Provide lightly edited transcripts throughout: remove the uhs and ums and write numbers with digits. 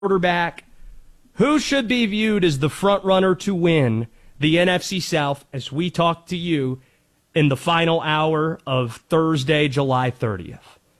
quarterback, who should be viewed as the front runner to win the NFC South as we talk to you in the final hour of Thursday, July 30th.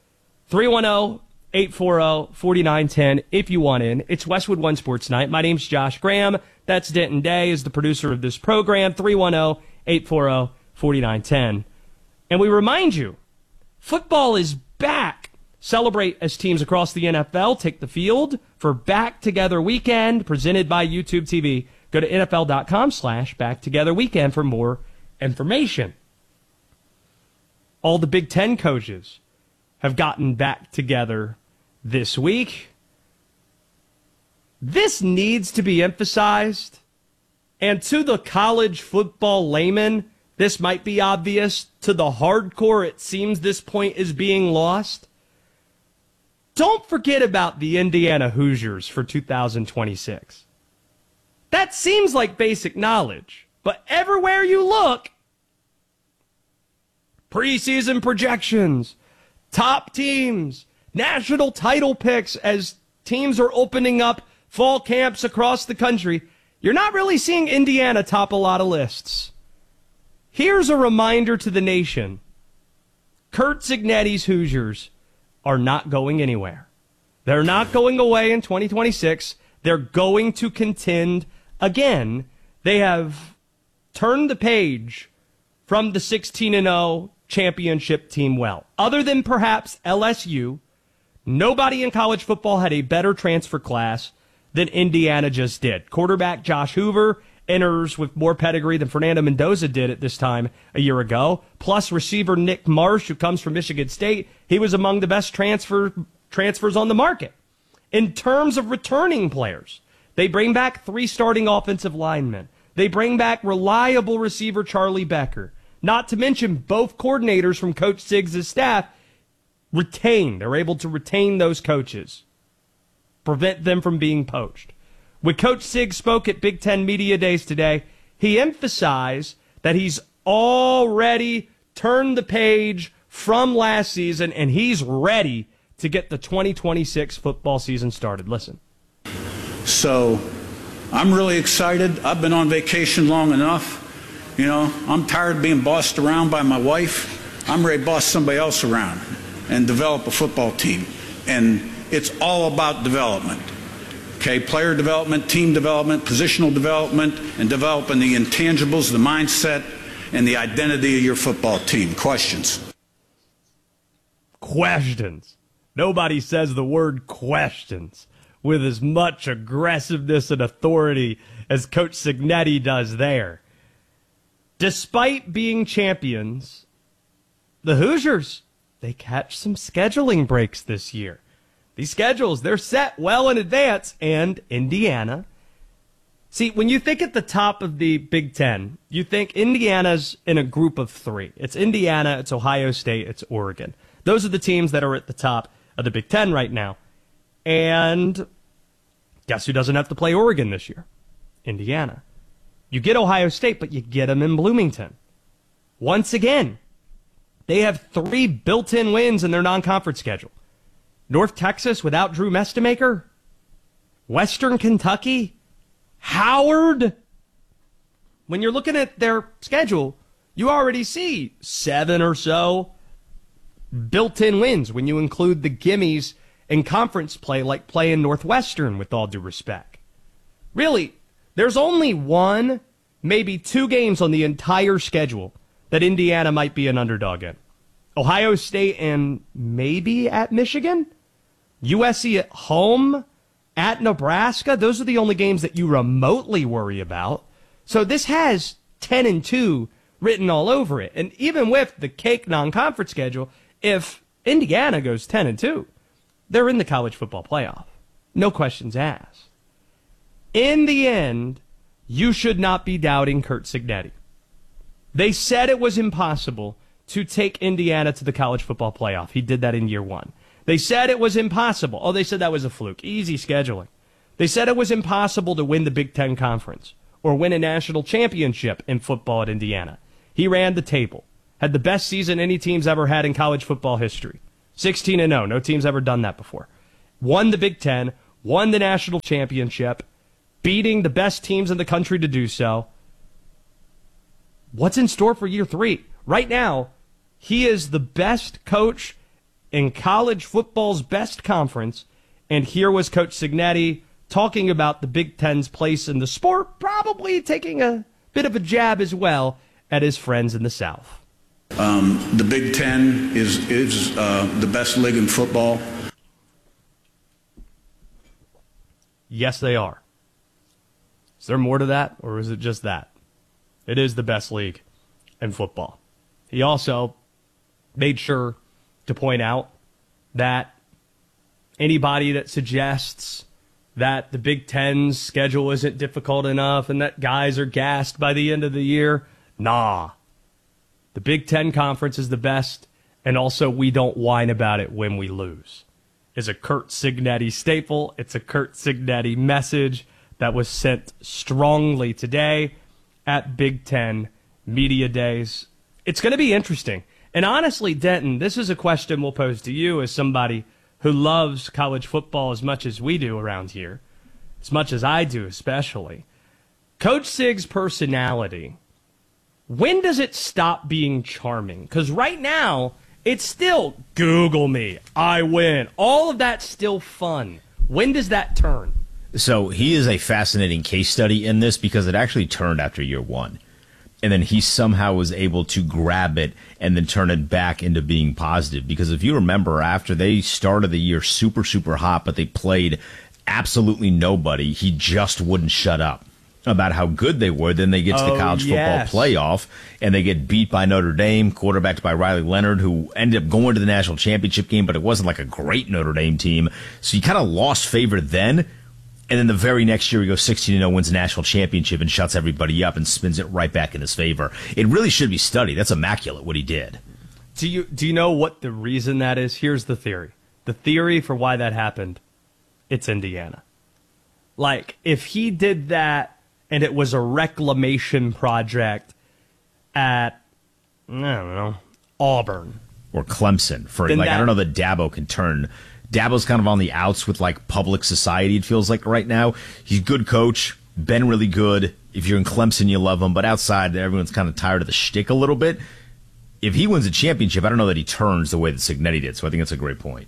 310-840-4910 if you want in. It's Westwood One Sports Night. My name's Josh Graham. That's Denton Day is the producer of this program. 310-840-4910. And we remind you, football is back. Celebrate as teams across the NFL take the field for Back Together Weekend, presented by YouTube TV. Go to NFL.com/BackTogetherWeekend for more information. All the Big Ten coaches have gotten back together this week. This needs to be emphasized, and to the college football layman, this might be obvious. To the hardcore, it seems this point is being lost. Don't forget about the Indiana Hoosiers for 2026. That seems like basic knowledge, but everywhere you look, preseason projections, top teams, national title picks as teams are opening up fall camps across the country, you're not really seeing Indiana top a lot of lists. Here's a reminder to the nation. Curt Cignetti's Hoosiers are not going anywhere. They're not going away in 2026. They're going to contend again. They have turned the page from the 16-0 championship team well. Other than perhaps LSU, nobody in college football had a better transfer class than Indiana just did. Quarterback Josh Hoover enters with more pedigree than Fernando Mendoza did at this time a year ago. Plus receiver Nick Marsh, who comes from Michigan State. He was among the best transfers on the market. In terms of returning players, they bring back 3 starting offensive linemen. They bring back reliable receiver Charlie Becker. Not to mention both coordinators from Coach Siggs' staff retain. They're able to retain those coaches, prevent them from being poached. When Coach Siggs spoke at Big Ten Media Days today, he emphasized that he's already turned the page from last season, and he's ready to get the 2026 football season started. Listen. So I'm really excited. I've been on vacation long enough. You know, I'm tired of being bossed around by my wife. I'm ready to boss somebody else around and develop a football team. And it's all about development. Okay, player development, team development, positional development, and developing the intangibles, the mindset, and the identity of your football team. Questions? Questions. Nobody says the word questions with as much aggressiveness and authority as Coach Cignetti does there. Despite being champions, the Hoosiers, they catch some scheduling breaks this year. These schedules, they're set well in advance, and Indiana. See, when you think at the top of the Big Ten, you think Indiana's in a group of 3. It's Indiana, it's Ohio State, it's Oregon. Those are the teams that are at the top of the Big Ten right now. And guess who doesn't have to play Oregon this year? Indiana. You get Ohio State, but you get them in Bloomington. Once again, they have 3 built-in wins in their non-conference schedule. North Texas without Drew Mestemaker? Western Kentucky? Howard? When you're looking at their schedule, you already see 7 or so built-in wins when you include the gimmies in conference play, like playing Northwestern, with all due respect. Really, there's only 1, maybe 2 games on the entire schedule that Indiana might be an underdog in. Ohio State and maybe at Michigan? USC at home, at Nebraska, those are the only games that you remotely worry about. So this has 10-2 written all over it. And even with the cake non-conference schedule, if Indiana goes 10-2, they're in the college football playoff. No questions asked. In the end, you should not be doubting Curt Cignetti. They said it was impossible to take Indiana to the college football playoff. He did that in year 1. They said it was impossible. Oh, they said that was a fluke. Easy scheduling. They said it was impossible to win the Big Ten Conference or win a national championship in football at Indiana. He ran the table. Had the best season any team's ever had in college football history. 16-0. No team's ever done that before. Won the Big Ten, won the national championship, beating the best teams in the country to do so. What's in store for year 3? Right now, he is the best coach in college football's best conference, and here was Coach Cignetti talking about the Big Ten's place in the sport, probably taking a bit of a jab as well at his friends in the South. The Big Ten is the best league in football. Yes, they are. Is there more to that, or is it just that? It is the best league in football. He also made sure to point out that anybody that suggests that the Big Ten's schedule isn't difficult enough and that guys are gassed by the end of the year, nah. The Big Ten Conference is the best, and also we don't whine about it when we lose. It's a Curt Cignetti staple. It's a Curt Cignetti message that was sent strongly today at Big Ten Media Days. It's going to be interesting. And honestly, Denton, this is a question we'll pose to you as somebody who loves college football as much as we do around here, as much as I do especially. Coach Sig's personality, when does it stop being charming? Because right now, it's still Google me, I win. All of that's still fun. When does that turn? So he is a fascinating case study in this because it actually turned after year 1. And then he somehow was able to grab it and then turn it back into being positive. Because if you remember, after they started the year super, super hot, but they played absolutely nobody, he just wouldn't shut up about how good they were. Then they get to the college football playoff, and they get beat by Notre Dame, quarterbacked by Riley Leonard, who ended up going to the national championship game, but it wasn't like a great Notre Dame team. So you kind of lost favor then. And then the very next year, he goes 16-0, wins a national championship, and shuts everybody up and spins it right back in his favor. It really should be studied. That's immaculate what he did. Do you know what the reason that is? Here's the theory. The theory for why that happened, it's Indiana. Like, if he did that and it was a reclamation project at, I don't know, Auburn. Or Clemson. I don't know that Dabo can turn. Dabo's kind of on the outs with, like, public society, it feels like right now. He's a good coach, been really good. If you're in Clemson, you love him. But outside, everyone's kind of tired of the shtick a little bit. If he wins a championship, I don't know that he turns the way that Cignetti did. So I think that's a great point.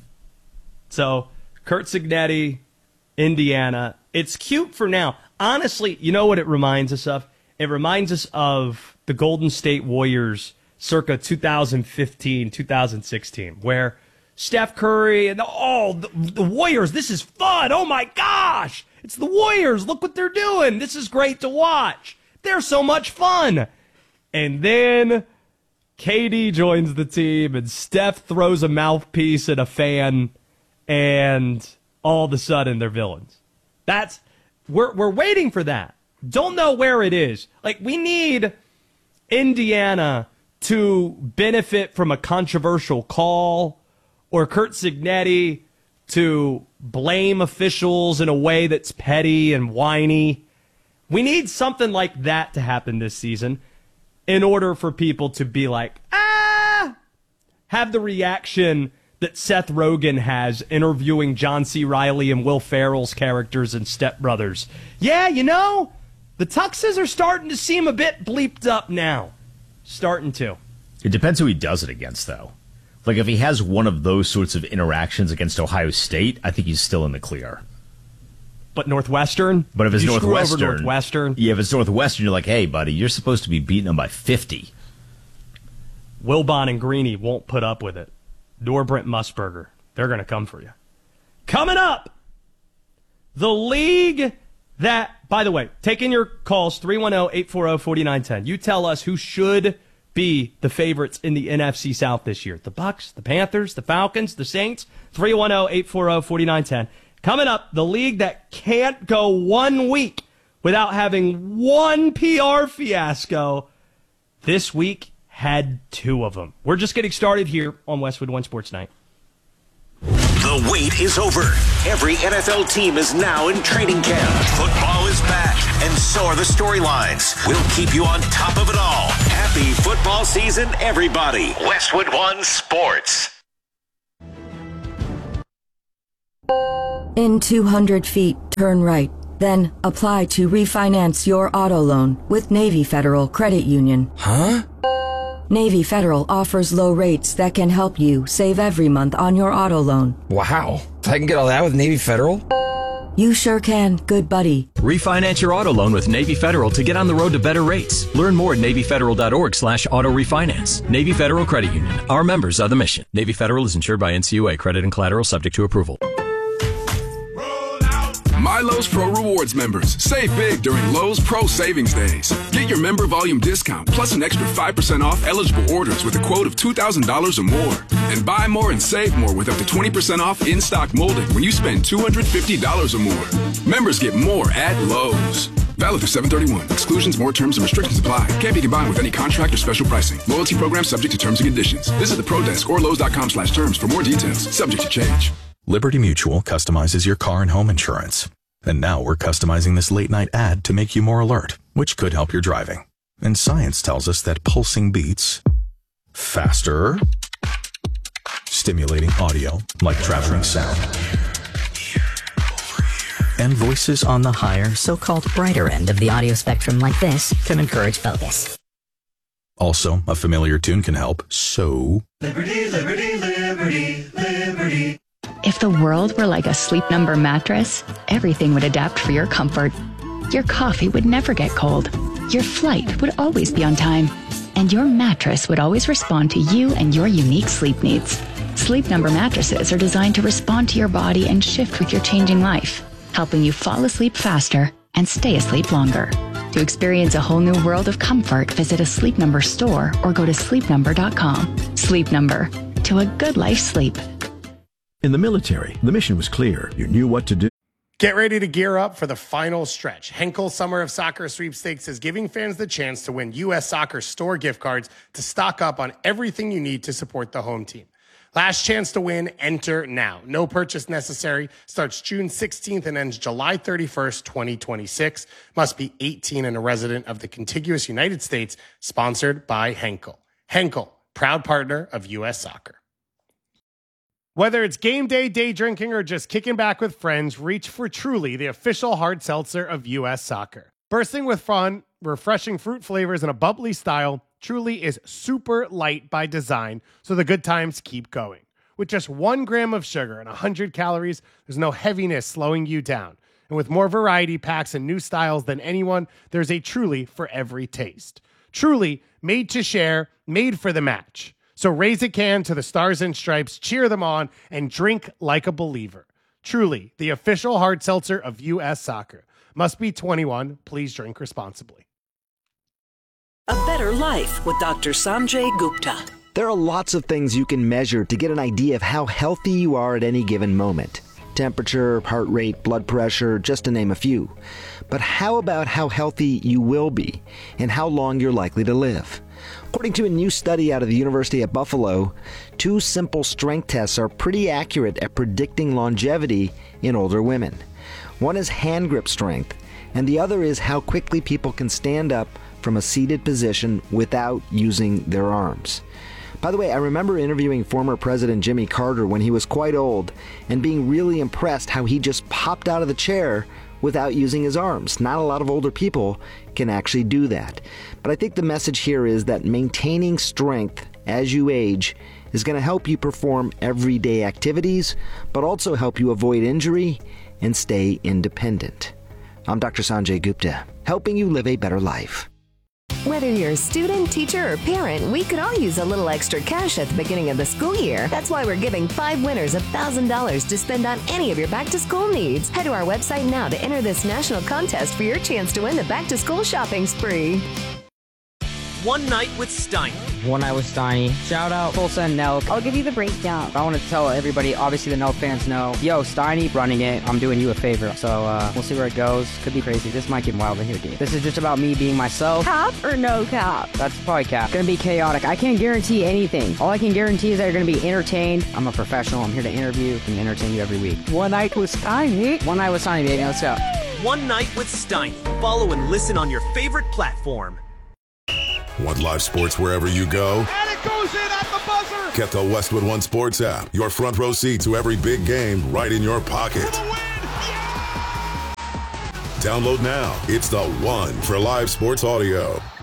So, Curt Cignetti, Indiana. It's cute for now. Honestly, you know what it reminds us of? It reminds us of the Golden State Warriors circa 2015, 2016, where Steph Curry and the Warriors, this is fun. Oh my gosh, it's the Warriors. Look what they're doing. This is great to watch. They're so much fun. And then KD joins the team and Steph throws a mouthpiece at a fan and all of a sudden they're villains. We're waiting for that. Don't know where it is. Like, we need Indiana to benefit from a controversial call, or Curt Cignetti to blame officials in a way that's petty and whiny. We need something like that to happen this season in order for people to be like, have the reaction that Seth Rogen has interviewing John C. Reilly and Will Ferrell's characters in Step Brothers. Yeah, you know, the Tuxes are starting to seem a bit bleeped up now. Starting to. It depends who he does it against, though. Like, if he has one of those sorts of interactions against Ohio State, I think he's still in the clear. But Northwestern? But if it's Northwestern. Yeah, if it's Northwestern, you're like, hey, buddy, you're supposed to be beating them by 50. Wilbon and Greeny won't put up with it. Nor Brent Musburger. They're going to come for you. Coming up, the league that, by the way, taking your calls, 310-840-4910. You tell us who should be the favorites in the NFC South this year. The Bucks, the Panthers, the Falcons, the Saints. 310-840-4910. Coming up, the league that can't go 1 week without having one PR fiasco. This week had 2 of them. We're just getting started here on Westwood One Sports Night. The wait is over. Every NFL team is now in training camp. Football is back, and so are the storylines. We'll keep you on top of it all. Happy football season, everybody. Westwood One Sports. In 200 feet, turn right. Then apply to refinance your auto loan with Navy Federal Credit Union. Huh? Navy Federal offers low rates that can help you save every month on your auto loan. Wow. I can get all that with Navy Federal? You sure can, good buddy. Refinance your auto loan with Navy Federal to get on the road to better rates. Learn more at NavyFederal.org/auto refinance. Navy Federal Credit Union. Our members are the mission. Navy Federal is insured by NCUA. Credit and collateral subject to approval. My Lowe's Pro Rewards members, save big during Lowe's Pro Savings Days. Get your member volume discount plus an extra 5% off eligible orders with a quote of $2,000 or more. And buy more and save more with up to 20% off in-stock molding when you spend $250 or more. Members get more at Lowe's. Valid through 7/31. Exclusions, more terms, and restrictions apply. Can't be combined with any contract or special pricing. Loyalty program subject to terms and conditions. Visit the Pro Desk or Lowe's.com/terms for more details. Subject to change. Liberty Mutual customizes your car and home insurance. And now we're customizing this late-night ad to make you more alert, which could help your driving. And science tells us that pulsing beats faster, stimulating audio like traveling sound, and voices on the higher, so-called brighter end of the audio spectrum like this can encourage focus. Also, a familiar tune can help, so... Liberty, liberty, liberty, liberty. If the world were like a Sleep Number mattress, everything would adapt for your comfort. Your coffee would never get cold. Your flight would always be on time. And your mattress would always respond to you and your unique sleep needs. Sleep Number mattresses are designed to respond to your body and shift with your changing life, helping you fall asleep faster and stay asleep longer. To experience a whole new world of comfort, visit a Sleep Number store or go to sleepnumber.com. Sleep Number. To a good life sleep. In the military, the mission was clear. You knew what to do. Get ready to gear up for the final stretch. Henkel Summer of Soccer Sweepstakes is giving fans the chance to win U.S. Soccer store gift cards to stock up on everything you need to support the home team. Last chance to win, enter now. No purchase necessary. Starts June 16th and ends July 31st, 2026. Must be 18 and a resident of the contiguous United States. Sponsored by Henkel. Henkel, proud partner of U.S. Soccer. Whether it's game day, day drinking, or just kicking back with friends, reach for Truly, the official hard seltzer of U.S. Soccer. Bursting with fun, refreshing fruit flavors, and a bubbly style, Truly is super light by design, so the good times keep going. With just 1 gram of sugar and 100 calories, there's no heaviness slowing you down. And with more variety packs and new styles than anyone, there's a Truly for every taste. Truly, made to share, made for the match. So raise a can to the Stars and Stripes, cheer them on, and drink like a believer. Truly, the official hard seltzer of U.S. Soccer. Must be 21. Please drink responsibly. A better life with Dr. Sanjay Gupta. There are lots of things you can measure to get an idea of how healthy you are at any given moment. Temperature, heart rate, blood pressure, just to name a few. But how about how healthy you will be and how long you're likely to live? According to a new study out of the University at Buffalo, 2 simple strength tests are pretty accurate at predicting longevity in older women. One is hand grip strength, and the other is how quickly people can stand up from a seated position without using their arms. By the way, I remember interviewing former President Jimmy Carter when he was quite old and being really impressed how he just popped out of the chair without using his arms. Not a lot of older people can actually do that. But I think the message here is that maintaining strength as you age is going to help you perform everyday activities, but also help you avoid injury and stay independent. I'm Dr. Sanjay Gupta, helping you live a better life. Whether you're a student, teacher, or parent, we could all use a little extra cash at the beginning of the school year. That's why we're giving 5 winners $1,000 to spend on any of your back-to-school needs. Head to our website now to enter this national contest for your chance to win the back-to-school shopping spree. One Night with Steiny. One Night with Steiny. Shout out Full Send Nelk. I'll give you the breakdown. I want to tell everybody, obviously the Nelk fans know, yo, Steiny running it. I'm doing you a favor. So we'll see where it goes. Could be crazy. This might get wild in here, dude. This is just about me being myself. Cap or no cap? That's probably cap. It's going to be chaotic. I can't guarantee anything. All I can guarantee is that you're going to be entertained. I'm a professional. I'm here to interview and entertain you every week. One Night with Steiny. One Night with Steiny, baby. Let's go. One Night with Steiny. Follow and listen on your favorite platform. Want live sports wherever you go? And it goes in at the buzzer! Get the Westwood One Sports app. Your front row seat to every big game right in your pocket. Download now. It's the one for live sports audio.